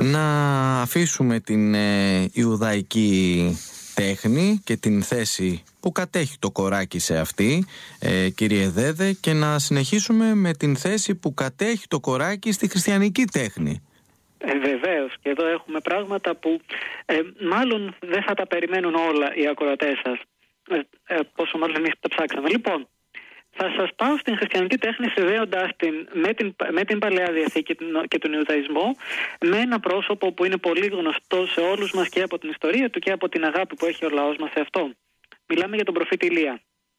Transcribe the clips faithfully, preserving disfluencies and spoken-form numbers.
Να αφήσουμε την ε, Ιουδαϊκή τέχνη και την θέση που κατέχει το κοράκι σε αυτή, ε, κύριε Δέδε, και να συνεχίσουμε με την θέση που κατέχει το κοράκι στη χριστιανική τέχνη. Ε, βεβαίως, και εδώ έχουμε πράγματα που ε, μάλλον δεν θα τα περιμένουν όλα οι ακροατές σας, ε, ε, πόσο μάλλον εμείς τα ψάξαμε. Λοιπόν, θα σας πάω στην χριστιανική τέχνη συνδέοντας την με, την με την Παλαιά Διαθήκη και τον Ιουδαϊσμό, με ένα πρόσωπο που είναι πολύ γνωστό σε όλους μας και από την ιστορία του και από την αγάπη που έχει ο λαός μας σε αυτό. Μιλάμε για τον προφήτη Ηλία.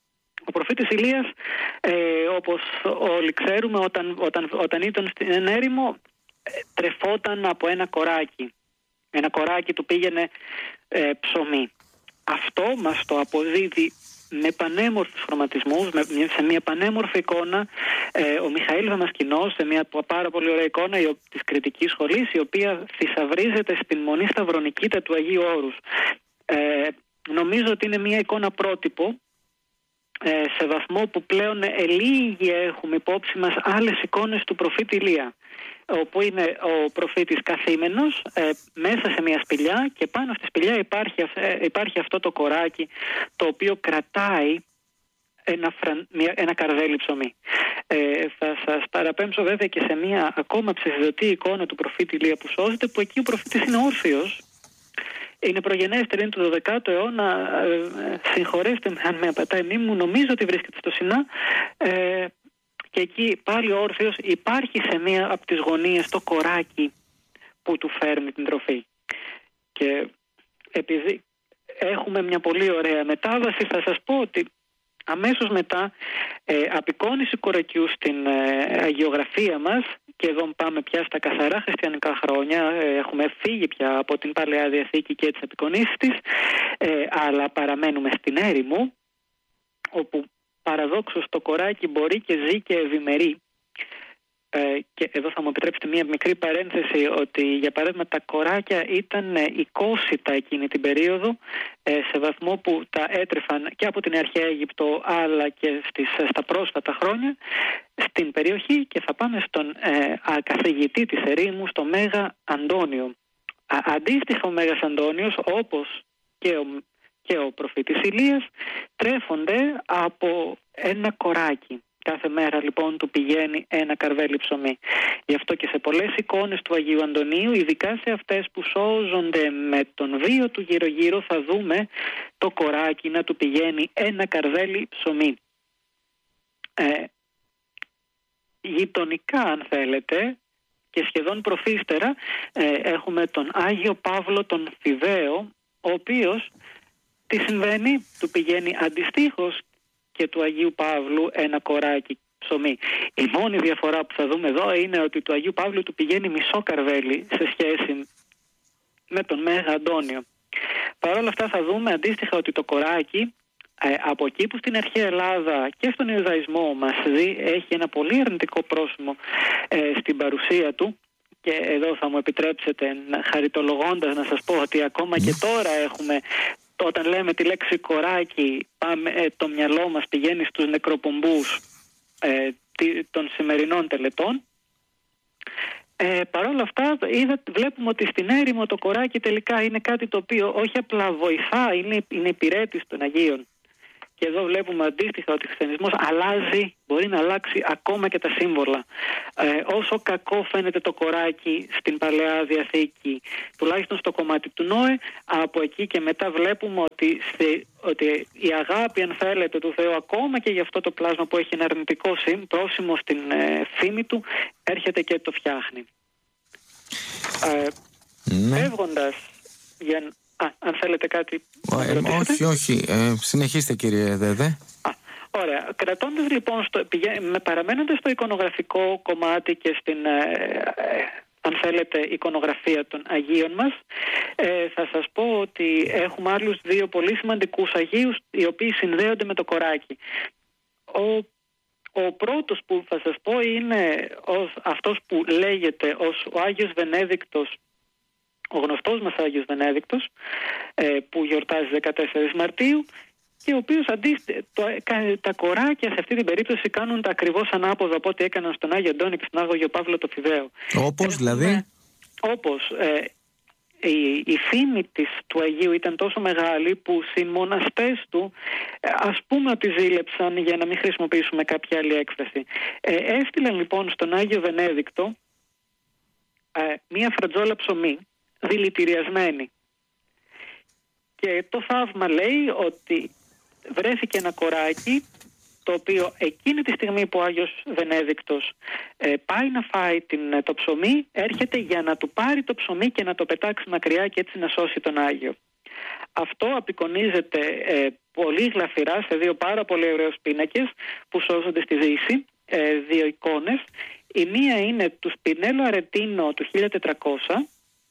Ο προφήτης Ηλίας, ε, όπως όλοι ξέρουμε, όταν, όταν, όταν ήταν στην έρημο, ε, τρεφόταν από ένα κοράκι. Ένα κοράκι του πήγαινε ε, ψωμί. Αυτό μας το αποδίδει με πανέμορφους χρωματισμούς, με, σε μια πανέμορφη εικόνα, ε, ο Μιχαήλ Δαμασκηνός, σε μια πάρα πολύ ωραία εικόνα η, της Κρητικής Σχολής, η οποία θησαυρίζεται στην Μονή Σταυρονικήτα του Αγίου Όρους. Ε, νομίζω ότι είναι μια εικόνα πρότυπο, ε, σε βαθμό που πλέον ελίγοι έχουμε υπόψη μας άλλες εικόνες του προφήτη Ηλία, όπου είναι ο προφήτης καθήμενος ε, μέσα σε μια σπηλιά, και πάνω στη σπηλιά υπάρχει, ε, υπάρχει αυτό το κοράκι, το οποίο κρατάει ένα, φραν, μια, ένα καρδέλι ψωμί. Ε, θα σας παραπέμψω βέβαια και σε μια ακόμα ψευδωτή εικόνα του προφήτη Ηλία που σώζεται, που εκεί ο προφήτης είναι όρθιος. Είναι προγενέστερη, είναι του δωδεκάτου αιώνα, ε, ε, συγχωρέστε με αν με απατάει η μνήμη μου, νομίζω ότι βρίσκεται στο Σινά, ε, και εκεί πάλι ο όρθιος υπάρχει σε μία από τις γωνίες το κοράκι που του φέρνει την τροφή. Και επειδή έχουμε μια πολύ ωραία μετάβαση, θα σας πω ότι αμέσως μετά ε, απεικόνιση κορακιού στην ε, αγιογραφία μας, και εδώ πάμε πια στα καθαρά χριστιανικά χρόνια, ε, έχουμε φύγει πια από την Παλαιά Διαθήκη και τις απεικονίσεις της, ε, αλλά παραμένουμε στην έρημο, όπου παραδόξως το κοράκι μπορεί και ζει και ευημερεί. Ε, και εδώ θα μου επιτρέψετε μία μικρή παρένθεση, ότι για παράδειγμα τα κοράκια ήταν ε, οικόσιτα εκείνη την περίοδο, ε, σε βαθμό που τα έτρεφαν και από την αρχαία Αίγυπτο αλλά και στις, στα πρόσφατα χρόνια στην περιοχή, και θα πάμε στον ε, α, καθηγητή της ερήμου, στο Μέγα Αντώνιο. Α, αντίστοιχα ο Μέγας Αντώνιος, όπως και ο και ο προφήτης Ηλίας, τρέφονται από ένα κοράκι. Κάθε μέρα λοιπόν του πηγαίνει ένα καρβέλι ψωμί. Γι' αυτό και σε πολλές εικόνες του Αγίου Αντωνίου, ειδικά σε αυτές που σώζονται με τον βίο του γύρω-γύρω, θα δούμε το κοράκι να του πηγαίνει ένα καρβέλι ψωμί. Ε, γειτονικά, αν θέλετε, και σχεδόν προφύστερα, ε, έχουμε τον Άγιο Παύλο τον Φιδαίο, ο οποίος τι συμβαίνει, του πηγαίνει αντιστοίχως και του Αγίου Παύλου ένα κοράκι ψωμί. Η μόνη διαφορά που θα δούμε εδώ είναι ότι του Αγίου Παύλου του πηγαίνει μισό καρβέλι σε σχέση με τον Μέγα Αντώνιο. Παρ' όλα αυτά θα δούμε αντίστοιχα ότι το κοράκι, ε, από εκεί που στην αρχαία Ελλάδα και στον Ιουδαϊσμό μας δει, έχει ένα πολύ αρνητικό πρόσημο ε, στην παρουσία του. Και εδώ θα μου επιτρέψετε, χαριτολογώντας, να σας πω ότι ακόμα και τώρα έχουμε, όταν λέμε τη λέξη κοράκι, πάμε, ε, το μυαλό μας πηγαίνει στους νεκροπομπούς ε, των σημερινών τελετών. Ε, Παρ' όλα αυτά είδα, βλέπουμε ότι στην έρημο το κοράκι τελικά είναι κάτι το οποίο όχι απλά βοηθά, είναι, είναι υπηρέτης των Αγίων. Και εδώ βλέπουμε αντίστοιχα ότι ο χριστιανισμός αλλάζει, μπορεί να αλλάξει ακόμα και τα σύμβολα. Ε, όσο κακό φαίνεται το κοράκι στην Παλαιά Διαθήκη, τουλάχιστον στο κομμάτι του Νόε, από εκεί και μετά βλέπουμε ότι, στη, ότι η αγάπη, αν θέλετε, του Θεού, ακόμα και για αυτό το πλάσμα που έχει ένα αρνητικό πρόσημο στην ε, φήμη του, έρχεται και το φτιάχνει. Ε, ναι. Φεύγοντας, για, α, αν θέλετε κάτι... Ε, όχι, όχι. Ε, συνεχίστε, κύριε Δέδε. Α, ωραία. Κρατώντας λοιπόν, στο, με παραμένοντας στο εικονογραφικό κομμάτι και στην, ε, ε, αν θέλετε, εικονογραφία των Αγίων μας, ε, θα σας πω ότι έχουμε άλλους δύο πολύ σημαντικούς Αγίους, οι οποίοι συνδέονται με το κοράκι. Ο, ο πρώτος που θα σας πω είναι ως, αυτός που λέγεται ως ο Άγιος Βενέδικτος, ο γνωστός μας Άγιος Βενέδικτος, ε, που γιορτάζει δεκατέσσερις Μαρτίου, και ο οποίος αντίστοιχα, τα κοράκια σε αυτή την περίπτωση κάνουν τα ακριβώς ανάποδα από ό,τι έκαναν στον Άγιο Αντώνη και στον Άγιο Παύλο το Φιδαίο. Όπως έχουμε, δηλαδή? όπως ε, η, η φήμη της, του Αγίου ήταν τόσο μεγάλη που οι μοναστές του ε, ας πούμε ότι ζήλεψαν, για να μην χρησιμοποιήσουμε κάποια άλλη έκφραση. Ε, έστειλαν λοιπόν στον Άγιο Βενέδικτο ε, μία φρατζόλα ψωμί δηλητηριασμένη. Και το θαύμα λέει ότι βρέθηκε ένα κοράκι το οποίο εκείνη τη στιγμή που ο Άγιος Βενέδικτος ε, πάει να φάει την, το ψωμί, έρχεται για να του πάρει το ψωμί και να το πετάξει μακριά και έτσι να σώσει τον Άγιο. Αυτό απεικονίζεται ε, πολύ γλαφυρά σε δύο πάρα πολύ ωραίους πίνακες που σώζονται στη Δύση, ε, δύο εικόνες. Η μία είναι του Σπινέλο Αρετίνο του χίλια τετρακόσια,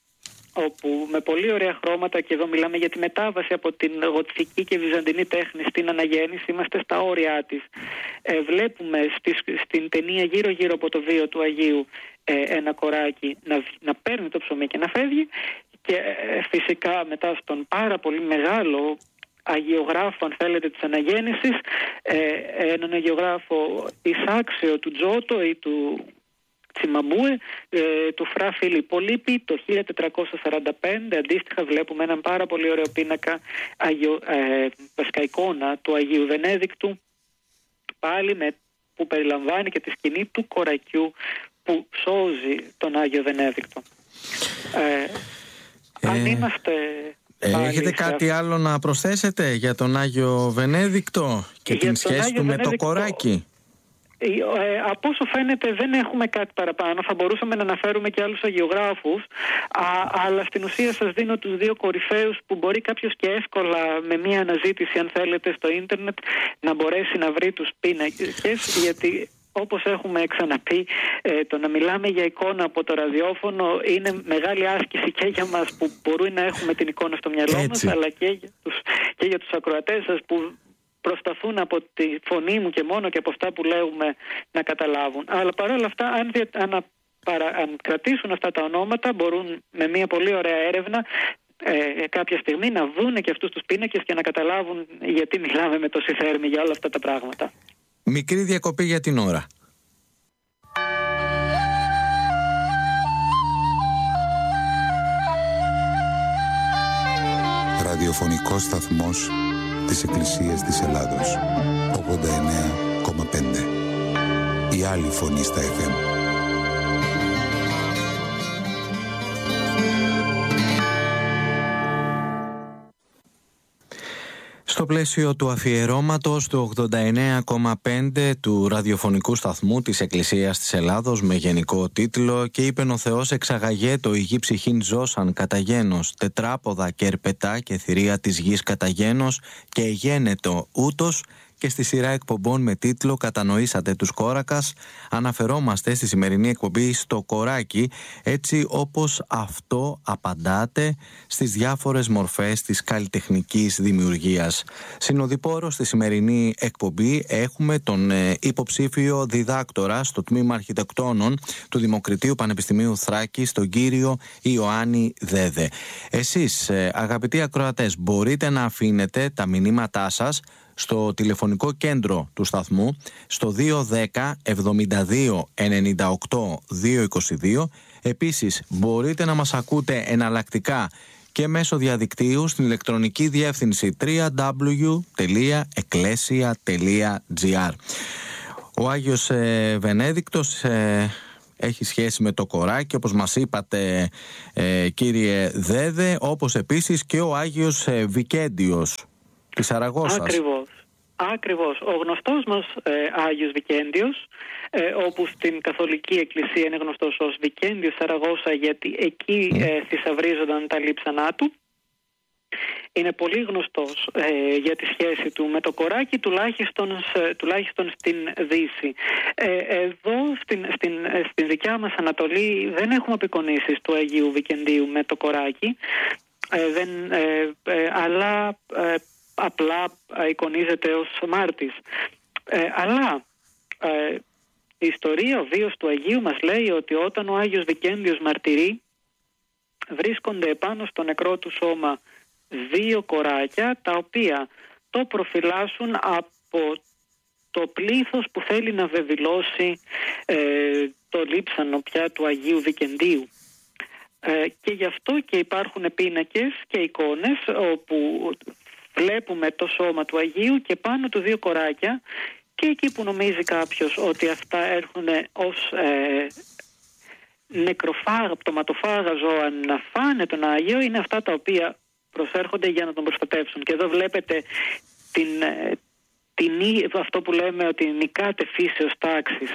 όπου με πολύ ωραία χρώματα, και εδώ μιλάμε για τη μετάβαση από την γοτθική και βυζαντινή τέχνη στην αναγέννηση, είμαστε στα όρια της. Ε, βλέπουμε στη, στην ταινία γύρω γύρω από το βίο του Αγίου ε, ένα κοράκι να, να παίρνει το ψωμί και να φεύγει, και ε, φυσικά μετά στον πάρα πολύ μεγάλο αγιογράφο, αν θέλετε, της αναγέννησης, ε, έναν αγιογράφο εισάξιο του Τζότο ή του Τσιμαμπούε, ε, του Φρά Φίλιππο Λίπη, το χίλια τετρακόσια σαράντα πέντε. Αντίστοιχα βλέπουμε έναν πάρα πολύ ωραίο πίνακα, αγιο, ε, βασικά εικόνα του Αγίου Βενέδικτου, πάλι με, που περιλαμβάνει και τη σκηνή του κορακιού που σώζει τον Άγιο Βενέδικτο. Ε, ε, αν είμαστε... Ε, έχετε κάτι αυτό άλλο να προσθέσετε για τον Άγιο Βενέδικτο και για την σχέση Άγιο του Βενέδικτο, με το κοράκι? Ε, από όσο φαίνεται δεν έχουμε κάτι παραπάνω. Θα μπορούσαμε να αναφέρουμε και άλλους αγιογράφους, α, αλλά στην ουσία σας δίνω τους δύο κορυφαίους που μπορεί κάποιος και εύκολα με μία αναζήτηση, αν θέλετε, στο ίντερνετ να μπορέσει να βρει τους πίνακες, γιατί όπως έχουμε ξαναπεί, ε, το να μιλάμε για εικόνα από το ραδιόφωνο είναι μεγάλη άσκηση και για μας που μπορούμε να έχουμε την εικόνα στο μυαλό μας, αλλά και για τους, και για τους ακροατές σας που προσπαθούν από τη φωνή μου και μόνο και από αυτά που λέγουμε να καταλάβουν. Αλλά παρόλα αυτά, αν, δια, αν, παρα, αν κρατήσουν αυτά τα ονόματα, μπορούν με μια πολύ ωραία έρευνα ε, κάποια στιγμή να δούνε και αυτούς τους πίνακες και να καταλάβουν γιατί μιλάμε με τόση θέρμη για όλα αυτά τα πράγματα. Μικρή διακοπή για την ώρα. Ραδιοφωνικός σταθμός της Εκκλησίας της Ελλάδος, ογδόντα εννέα κόμμα πέντε. Η άλλη φωνή στα εφ εμ. Στο πλαίσιο του αφιερώματος του ογδόντα εννέα κόμμα πέντε του ραδιοφωνικού σταθμού της Εκκλησίας της Ελλάδος με γενικό τίτλο «Και είπεν ο Θεός εξαγαγέτο η γη ψυχήν ζώσαν κατά γένος, τετράποδα και ερπετά και θηρία της γης κατά γένος και εγένετο ούτως», και στη σειρά εκπομπών με τίτλο «Κατανοήσατε τους κόρακας» αναφερόμαστε στη σημερινή εκπομπή στο κοράκι, έτσι όπως αυτό απαντάτε στις διάφορες μορφές της καλλιτεχνικής δημιουργίας. Συνοδοιπόρο στη σημερινή εκπομπή έχουμε τον ε, υποψήφιο διδάκτορα στο τμήμα αρχιτεκτόνων του Δημοκριτείου Πανεπιστημίου Θράκης, τον κύριο Ιωάννη Δέδε. Εσείς, ε, αγαπητοί ακροατές, μπορείτε να αφήνετε τα μηνύματά σας στο τηλεφωνικό κέντρο του σταθμού στο δύο ένα μηδέν εβδομήντα δύο ενενήντα οκτώ διακόσια είκοσι δύο. Επίσης μπορείτε να μας ακούτε εναλλακτικά και μέσω διαδικτύου στην ηλεκτρονική διεύθυνση double-u double-u double-u τελεία εκκλέσια τελεία τζι άρ. Ο Άγιος ε, Βενέδικτος ε, έχει σχέση με το κοράκι, όπως μας είπατε ε, κύριε Δέδε, όπως επίσης και ο Άγιος ε, Βικέντιος της Σαραγώσας. Ακριβώς. Ακριβώς. Ο γνωστός μας ε, Άγιος Βικέντιος, ε, όπου στην Καθολική Εκκλησία είναι γνωστός ως Βικέντιος Σαραγώσα, γιατί εκεί ε, θησαυρίζονταν τα λείψανά του. Είναι πολύ γνωστός ε, για τη σχέση του με το κοράκι, τουλάχιστον, τουλάχιστον στην Δύση. Ε, εδώ στην, στην, στην δικιά μας Ανατολή δεν έχουμε απεικονίσεις του Αγίου Βικεντίου με το κοράκι, ε, δεν, ε, ε, αλλά ε, απλά ε, εικονίζεται ως μάρτης. Ε, αλλά ε, η ιστορία, ο βίος του Αγίου μας λέει ότι όταν ο Άγιος Βικέντιος μαρτυρεί, βρίσκονται επάνω στο νεκρό του σώμα δύο κοράκια, τα οποία το προφυλάσσουν από το πλήθος που θέλει να βεβηλώσει ε, το λείψανο πια του Αγίου Βικεντίου. Ε, και γι' αυτό και υπάρχουν πίνακες και εικόνες όπου βλέπουμε το σώμα του Αγίου και πάνω του δύο κοράκια, και εκεί που νομίζει κάποιος ότι αυτά έρχονται ως ε, νεκροφάγα, πτωματοφάγα ζώα να φάνε τον Άγιο, είναι αυτά τα οποία προσέρχονται για να τον προστατεύσουν. Και εδώ βλέπετε την, την, αυτό που λέμε ότι νικάτε φύσεως τάξης.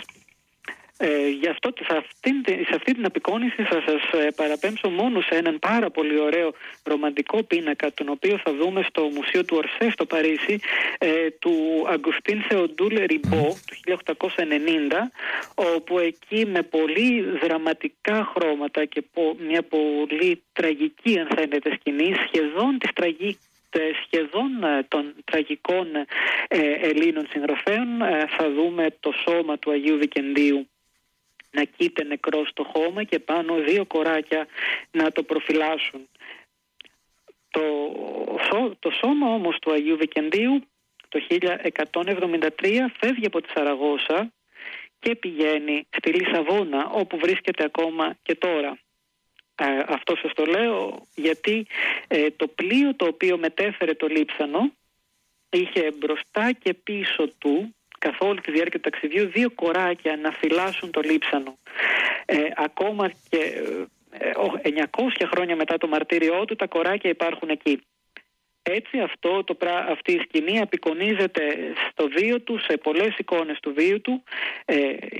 Ε, γι' αυτό σε αυτή, σε αυτή την απεικόνηση θα σας ε, παραπέμψω μόνο σε έναν πάρα πολύ ωραίο ρομαντικό πίνακα, τον οποίο θα δούμε στο Μουσείο του Ορσέ στο Παρίσι, ε, του Αγκουστίν Θεοντούλ Ριμπό του χίλια οκτακόσια ενενήντα, όπου εκεί με πολύ δραματικά χρώματα και πο, μια πολύ τραγική, αν θέλετε, σκηνή, σχεδόν της τραγικής σχεδόν των τραγικών ε, Ελλήνων συγγραφέων, ε, θα δούμε το σώμα του Αγίου Βικεντίου να κοίται νεκρό στο χώμα και πάνω δύο κοράκια να το προφυλάσσουν. Το, το σώμα όμως του Αγίου Βικεντίου το χίλια εκατόν εβδομήντα τρία φεύγει από τη Σαραγώσα και πηγαίνει στη Λισαβόνα, όπου βρίσκεται ακόμα και τώρα. Ε, αυτό σας το λέω γιατί ε, το πλοίο το οποίο μετέφερε το λείψανο είχε μπροστά και πίσω του καθ' όλη τη διάρκεια του ταξιδιού δύο κοράκια να φυλάσσουν το λείψανο. Ε, ακόμα και ε, εννιακόσια χρόνια μετά το μαρτύριό του, τα κοράκια υπάρχουν εκεί. Έτσι αυτό, το, αυτή η σκηνή απεικονίζεται στο βίο του, σε πολλές εικόνες του βίου του. Ε,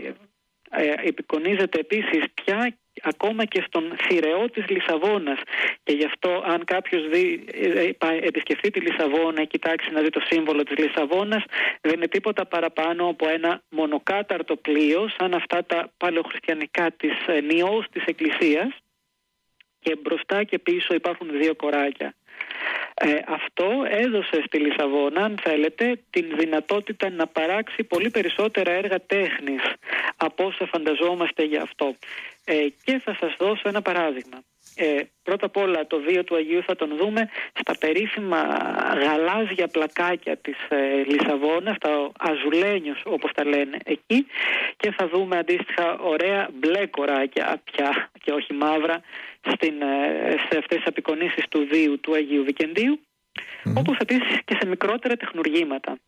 ε, επεικονίζεται επίσης πια ακόμα και στον θηρεό της Λισαβόνας, και γι' αυτό αν κάποιος δει, επισκεφτεί τη Λισαβόνα, κοιτάξει να δει το σύμβολο της Λισαβόνας, δεν είναι τίποτα παραπάνω από ένα μονοκάταρτο πλοίο σαν αυτά τα παλαιοχριστιανικά της νιός της Εκκλησίας, και μπροστά και πίσω υπάρχουν δύο κοράκια. Ε, αυτό έδωσε στη Λισαβόνα, αν θέλετε, την δυνατότητα να παράξει πολύ περισσότερα έργα τέχνης από όσα φανταζόμαστε για αυτό. Ε, και θα σας δώσω ένα παράδειγμα. Ε, πρώτα απ' όλα το βίο του Αγίου θα τον δούμε στα περίφημα γαλάζια πλακάκια της ε, Λισαβόνας, τα αζουλένιος όπως τα λένε εκεί, και θα δούμε αντίστοιχα ωραία μπλε κοράκια πια και όχι μαύρα στην, ε, σε αυτές τις απεικονίσεις του βίου του Αγίου Βικεντίου, mm. όπως επίσης και σε μικρότερα τεχνουργήματα.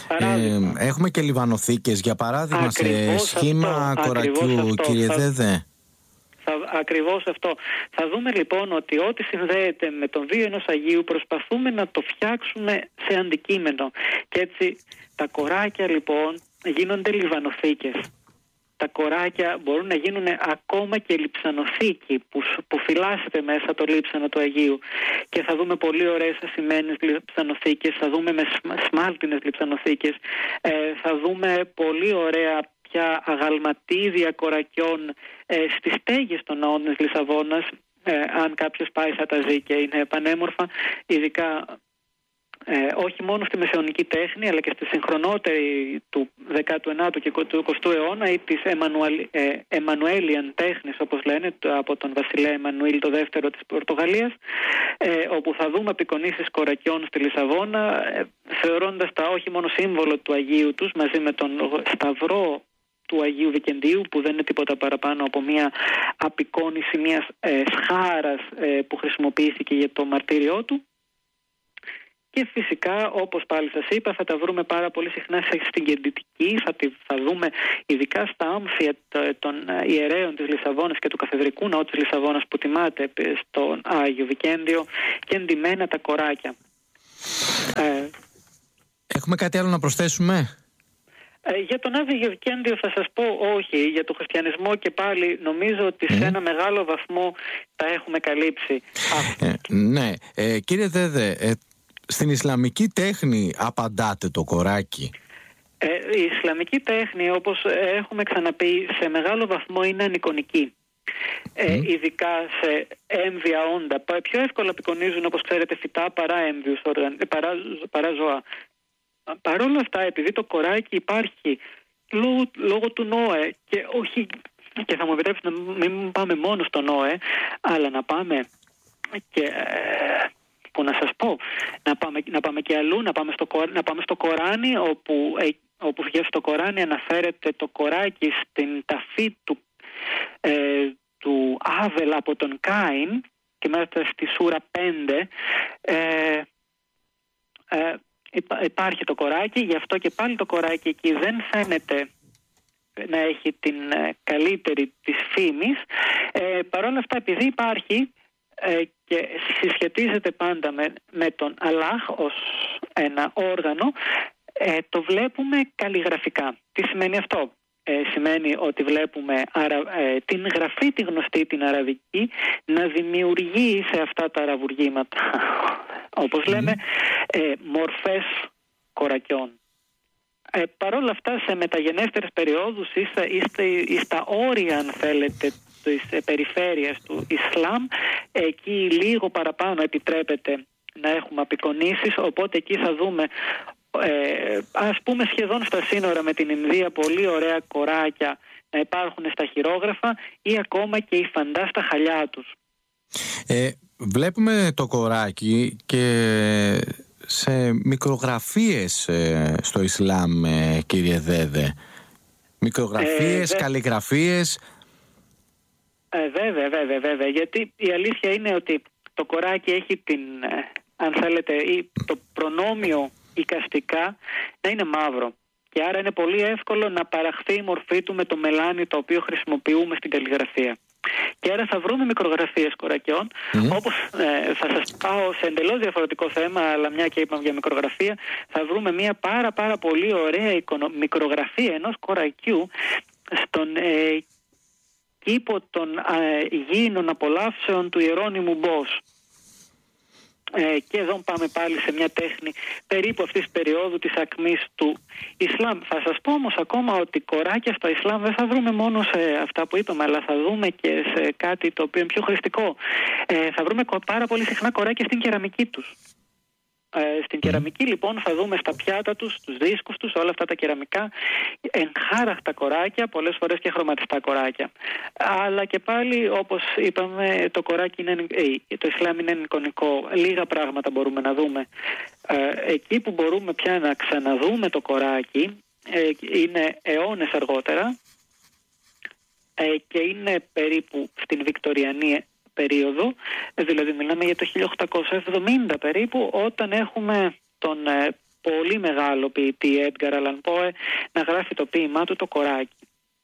Ε, έχουμε και λιβανοθήκες για παράδειγμα ακριβώς σε σχήμα αυτό, κορακιού, κύριε θα... Δέδε. Θα, ακριβώς αυτό. Θα δούμε λοιπόν ότι ό,τι συνδέεται με τον βίο ενός Αγίου προσπαθούμε να το φτιάξουμε σε αντικείμενο. Και έτσι τα κοράκια λοιπόν γίνονται λιβανοθήκες. Τα κοράκια μπορούν να γίνουν ακόμα και λειψανοθήκη που, που φυλάσσεται μέσα το λείψανο του Αγίου. Και θα δούμε πολύ ωραίες ασημένες λειψανοθήκες, θα δούμε με σμάλτινες λειψανοθήκες, ε, θα δούμε πολύ ωραία πια αγαλματίδια κορακιών ε, στις στέγες των ναών της Λισαβόνας. Ε, αν κάποιος πάει θα τα ζει και είναι πανέμορφα, ειδικά ε, όχι μόνο στη μεσαιωνική τέχνη αλλά και στη συγχρονότερη του δέκατου ενάτου και του εικοστού αιώνα ή της Εμμανουέλιαν τέχνης όπως λένε, από τον βασιλέα Εμμανουήλ το δεύτερο της Πορτογαλίας, ε, όπου θα δούμε απεικονίσεις κορακιών στη Λισαβόνα, ε, θεωρώντας τα όχι μόνο σύμβολο του Αγίου τους μαζί με τον σταυρό του Αγίου Βικεντίου, που δεν είναι τίποτα παραπάνω από μια απεικόνιση μιας ε, σχάρας ε, που χρησιμοποιήθηκε για το μαρτύριό του. Και φυσικά, όπως πάλι σας είπα, θα τα βρούμε πάρα πολύ συχνά στην Κεντητική, θα, τη, θα δούμε ειδικά στα άμφια των ιερέων της Λισαβόνας και του Καθεδρικού Ναού της Λισαβόνας που τιμάται στον Άγιο Βικέντιο, και εντυμένα τα κοράκια. Ε, Έχουμε κάτι άλλο να προσθέσουμε? Ε, για τον Άγιο Βικέντιο θα σας πω όχι. Για τον χριστιανισμό και πάλι νομίζω ότι mm. σε ένα μεγάλο βαθμό τα έχουμε καλύψει. Ε, ναι, ε, κύριε Δέδε, ε, στην Ισλαμική τέχνη απαντάτε το κοράκι? Ε, η Ισλαμική τέχνη, όπως έχουμε ξαναπεί, σε μεγάλο βαθμό είναι ανεικονική. Ε, mm. Ειδικά σε έμβια όντα. Πιο εύκολα απεικονίζουν, όπως ξέρετε, φυτά παρά έμβιους, παρά, παρά ζώα. Παρ' όλα αυτά, επειδή το κοράκι υπάρχει λόγω, λόγω του Νόε, και όχι, και θα μου επιτρέψετε να μην πάμε μόνο στο Νόε, αλλά να πάμε και, που να σας πω, να πάμε, να πάμε και αλλού, να πάμε στο, να πάμε στο Κοράνι, όπου, όπου στο Κοράνι αναφέρεται το κοράκι στην ταφή του, ε, του Άβελ από τον Κάιν, και μέσα στη Σούρα πέντε ε, ε, υπάρχει το κοράκι. Γι' αυτό και πάλι το κοράκι εκεί δεν φαίνεται να έχει την ε, καλύτερη της φήμης. Ε, Παρ' όλα αυτά, επειδή υπάρχει ε, και συσχετίζεται πάντα με, με τον Αλλάχ ως ένα όργανο, ε, το βλέπουμε καλλιγραφικά. Τι σημαίνει αυτό? Ε, σημαίνει ότι βλέπουμε αρα, ε, την γραφή, τη γνωστή, την αραβική, να δημιουργεί σε αυτά τα αραβουργήματα, όπως λέμε, ε, μορφές κορακιών. Ε, Παρ' όλα αυτά, σε μεταγενέστερες περιόδους ή στα, ή στα όρια, αν θέλετε, της ε, περιφέρειας του Ισλάμ, εκεί λίγο παραπάνω επιτρέπεται να έχουμε απεικονίσεις, οπότε εκεί θα δούμε, ε, ας πούμε σχεδόν στα σύνορα με την Ινδία, πολύ ωραία κοράκια να υπάρχουν στα χειρόγραφα, ή ακόμα και οι φαντά στα χαλιά τους. Ε, βλέπουμε το κοράκι και σε μικρογραφίες ε, στο Ισλάμ, ε, κύριε Δέδε. Μικρογραφίες, ε, δε... καλλιγραφίες. Ε, βέβαια, βέβαια, βέβαια. Γιατί η αλήθεια είναι ότι το κοράκι έχει την, ε, αν θέλετε, ή το προνόμιο εικαστικά να είναι μαύρο. Και άρα είναι πολύ εύκολο να παραχθεί η μορφή του με το μελάνι το οποίο χρησιμοποιούμε στην καλλιγραφία. Και άρα θα βρούμε μικρογραφίες κορακιών, mm. όπως ε, θα σας πάω σε εντελώς διαφορετικό θέμα, αλλά μια και είπαμε για μικρογραφία, θα βρούμε μια πάρα πάρα πολύ ωραία εικονο... μικρογραφία ενός κορακιού στον ε, κήπο των ε, γήινων απολαύσεων του Ιερώνυμου Μπος. Ε, και εδώ πάμε πάλι σε μια τέχνη περίπου αυτής της περίοδου της ακμής του Ισλάμ. Θα σας πω όμως ακόμα ότι κοράκια στο Ισλάμ δεν θα βρούμε μόνο σε αυτά που είπαμε, αλλά θα δούμε και σε κάτι το οποίο είναι πιο χρηστικό. Ε, θα βρούμε πάρα πολύ συχνά κοράκια στην κεραμική τους. Ε, στην κεραμική λοιπόν θα δούμε στα πιάτα τους, στους δίσκους τους, όλα αυτά τα κεραμικά, εγχάραχτα κοράκια, πολλές φορές και χρωματιστά κοράκια. Αλλά και πάλι, όπως είπαμε, το κοράκι είναι, ε, το Ισλάμ είναι εικονικό. Λίγα πράγματα μπορούμε να δούμε. Ε, εκεί που μπορούμε πια να ξαναδούμε το κοράκι ε, είναι αιώνες αργότερα ε, και είναι περίπου στην Βικτοριανή περίοδο, δηλαδή μιλάμε για το χίλια οκτακόσια εβδομήντα περίπου, όταν έχουμε τον ε, πολύ μεγάλο ποιητή Έντγκαρ Αλαν Πόε να γράφει το ποίημά του το κοράκι.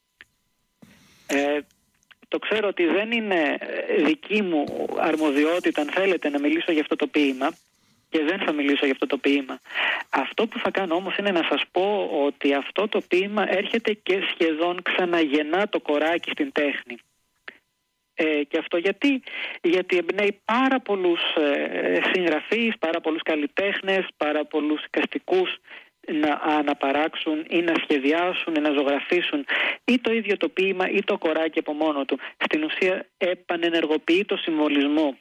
Ε, το ξέρω ότι δεν είναι δική μου αρμοδιότητα, αν θέλετε, να μιλήσω για αυτό το ποίημα, και δεν θα μιλήσω για αυτό το ποίημα. Αυτό που θα κάνω όμως είναι να σας πω ότι αυτό το ποίημα έρχεται και σχεδόν ξαναγεννά το κοράκι στην τέχνη. Ε, και αυτό γιατί, γιατί εμπνέει πάρα πολλούς ε, συγγραφείς, πάρα πολλούς καλλιτέχνες, πάρα πολλούς εικαστικούς να αναπαράξουν ή να σχεδιάσουν ή να ζωγραφίσουν ή το ίδιο το ποίημα ή το κοράκι από μόνο του. Στην ουσία επανενεργοποιεί το συμβολισμό.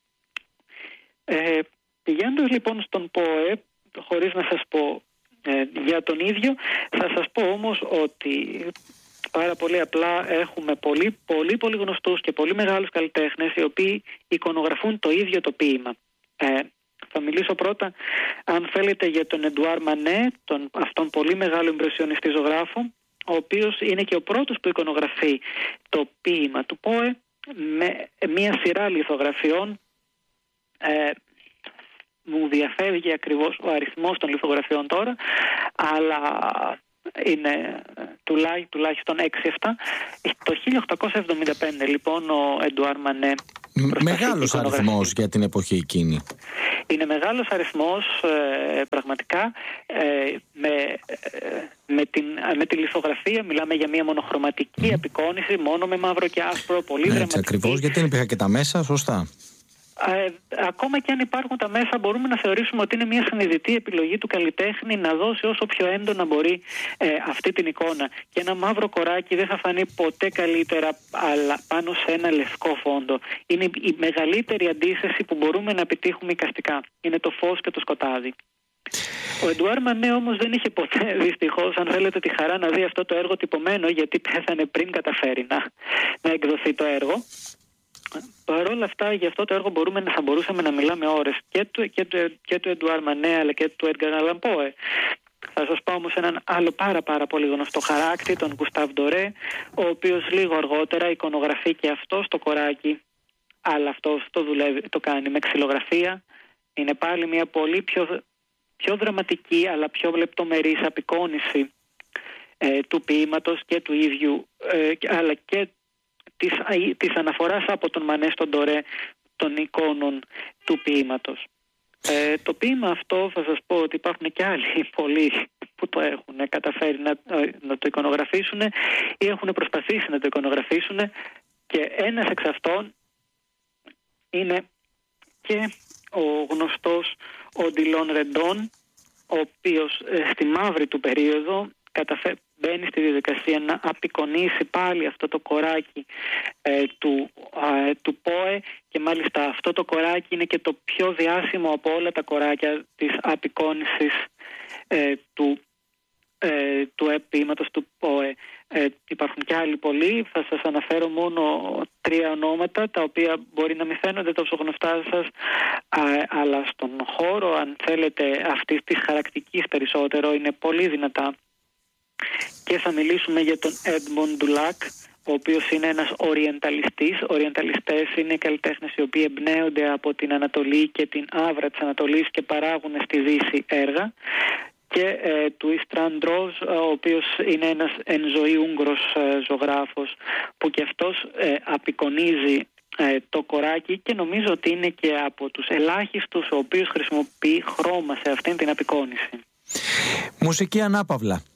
Ε, πηγαίνοντας λοιπόν στον ΠΟΕ, χωρίς να σας πω ε, για τον ίδιο, θα σας πω όμως ότι πάρα πολύ απλά έχουμε πολύ, πολύ, πολύ γνωστούς και πολύ μεγάλους καλλιτέχνες οι οποίοι εικονογραφούν το ίδιο το ποίημα. Ε, θα μιλήσω πρώτα, αν θέλετε, για τον Εντουάρ Μανέ, τον, αυτόν πολύ μεγάλο ιμπρεσιονιστή ζωγράφο, ο οποίος είναι και ο πρώτος που εικονογραφεί το ποίημα του ΠΟΕ με μια σειρά λιθογραφιών. Ε, μου διαφεύγει ακριβώς ο αριθμός των λιθογραφιών τώρα, αλλά είναι τουλάχιστον, τουλάχιστον έξι εφτά. Το χίλια οκτακόσια εβδομήντα πέντε λοιπόν ο Εντουάρ Μανέ. Μεγάλος αριθμός για την εποχή εκείνη. Είναι μεγάλος αριθμός ε, πραγματικά ε, με, ε, με, την, με τη λιθογραφία μιλάμε για μια μονοχρωματική mm. απεικόνιση, μόνο με μαύρο και άσπρο, πολύ ναι, δραματική. Ακριβώς, γιατί δεν υπήρχαν και τα μέσα, σωστά. Ε, ακόμα και αν υπάρχουν τα μέσα, μπορούμε να θεωρήσουμε ότι είναι μια συνειδητή επιλογή του καλλιτέχνη να δώσει όσο πιο έντονα μπορεί ε, αυτή την εικόνα. Και ένα μαύρο κοράκι δεν θα φανεί ποτέ καλύτερα αλλά πάνω σε ένα λευκό φόντο. Είναι η μεγαλύτερη αντίθεση που μπορούμε να επιτύχουμε εικαστικά. Είναι το φως και το σκοτάδι. Ο Εντουάρ Μανέ όμως δεν είχε ποτέ, δυστυχώς, αν θέλετε, τη χαρά να δει αυτό το έργο τυπωμένο, γιατί πέθανε πριν καταφέρει να, να εκδοθεί το έργο. Παρ' όλα αυτά, για αυτό το έργο μπορούμε, θα μπορούσαμε να μιλάμε ώρες και του, και του, και του Εντουάρ Μανέ αλλά και του Έντγκαρ Αλαν Πόε. Θα σας πω όμως έναν άλλο πάρα πάρα πολύ γνωστό χαράκτη, τον Γκουστάβ Ντορέ, ο οποίος λίγο αργότερα εικονογραφεί και αυτό στο κοράκι, αλλά αυτός το δουλεύει, το κάνει με ξυλογραφία. Είναι πάλι μια πολύ πιο, πιο δραματική αλλά πιο λεπτομερής απεικόνηση ε, του ποίηματος και του ίδιου, ε, αλλά και της, της αναφοράς από τον Μανέ στον Ντορέ των εικόνων του ποίηματος. Ε, το ποίημα αυτό θα σας πω ότι υπάρχουν και άλλοι πολλοί που το έχουν καταφέρει να, να το εικονογραφήσουν ή έχουν προσπαθήσει να το εικονογραφήσουν, και ένας εξ αυτών είναι και ο γνωστός ο Ντιλόν Ρεντόν, ο οποίος ε, στη μαύρη του περίοδο καταφέρει, μπαίνει στη διαδικασία να απεικονίσει πάλι αυτό το κοράκι ε, του, ε, του Πόε, και μάλιστα αυτό το κοράκι είναι και το πιο διάσημο από όλα τα κοράκια της απεικόνησης ε, του, ε, του επίηματος του Πόε. Ε, υπάρχουν και άλλοι πολλοί, θα σας αναφέρω μόνο τρία ονόματα, τα οποία μπορεί να μην φαίνονται τόσο γνωστά σας, ε, αλλά στον χώρο, αν θέλετε, αυτής της χαρακτικής περισσότερο, είναι πολύ δυνατά. Και θα μιλήσουμε για τον Έντμον Ντουλάκ, ο οποίος είναι ένας οριενταλιστής. Οριενταλιστές είναι καλλιτέχνες οι οποίοι εμπνέονται από την Ανατολή και την άβρα της Ανατολής και παράγουν στη Δύση έργα. Και ε, του Ιστράν Ντρόζ, ο οποίος είναι ένας εν ζωή Ούγγρος ε, ζωγράφος, που και αυτός ε, απεικονίζει ε, το κοράκι, και νομίζω ότι είναι και από τους ελάχιστους ο οποίος χρησιμοποιεί χρώμα σε αυτήν την απεικόνηση. Μουσική ανάπαυλα.